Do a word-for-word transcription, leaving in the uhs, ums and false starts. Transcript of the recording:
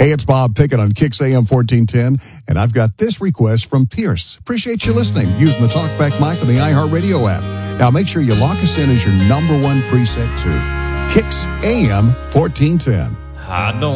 Hey, it's Bob Pickett on Kix A M fourteen ten, and I've got this request from Pierce. Appreciate you listening using the TalkBack mic on the iHeartRadio app. Now, make sure you lock us in as your number one preset, too. Kix A M fourteen ten. I don't